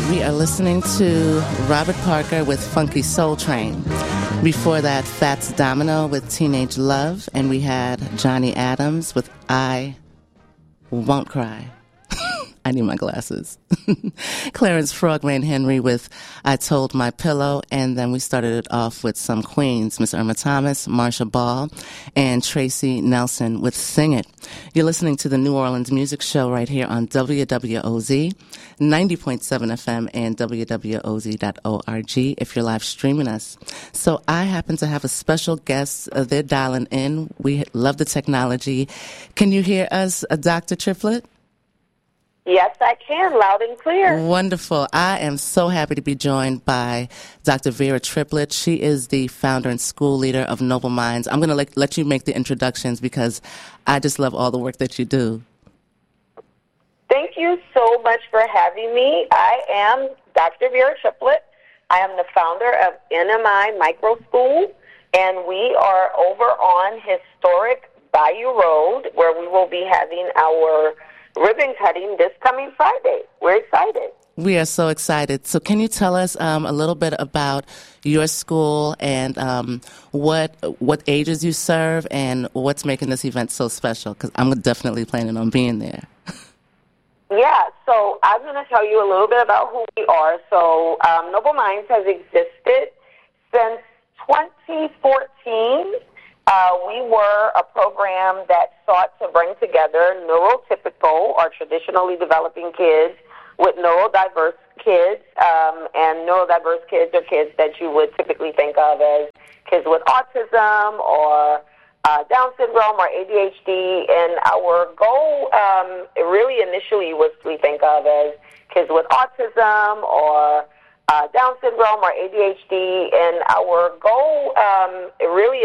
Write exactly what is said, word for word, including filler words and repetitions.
We are listening to Robert Parker with Funky Soul Train. Before that, Fats Domino with Teenage Love, and we had Johnny Adams with I Won't Cry. I need my glasses. Clarence Frogman Henry with I Told My Pillow, and then we started it off with some Queens, Miss Irma Thomas, Marsha Ball, and Tracy Nelson with Sing It. You're listening to the New Orleans Music Show right here on W W O Z, ninety point seven F M and W W O Z dot org if you're live streaming us. So I happen to have a special guest. Uh, they're dialing in. We love the technology. Can you hear us, uh, Doctor Triplett? Yes, I can, loud and clear. Wonderful. I am so happy to be joined by Doctor Vera Triplett. She is the founder and school leader of Noble Minds. I'm going to let, let you make the introductions because I just love all the work that you do. Thank you so much for having me. I am Doctor Vera Triplett. I am the founder of N M I Micro School, and we are over on historic Bayou Road, where we will be having our ribbon cutting this coming Friday. We're excited. We are so excited. So can you tell us um, a little bit about your school and um, what what ages you serve and what's making this event so special? Because I'm definitely planning on being there. Yeah, so I'm going to tell you a little bit about who we are. So um, Noble Minds has existed since twenty fourteen. Uh, we were a program that sought to bring together neurotypical or traditionally developing kids with neurodiverse kids, um, and neurodiverse kids are kids that you would typically think of as kids with autism or uh, Down syndrome or A D H D, and our goal um, really initially was we think of as kids with autism or uh, Down syndrome or A D H D, and our goal um, really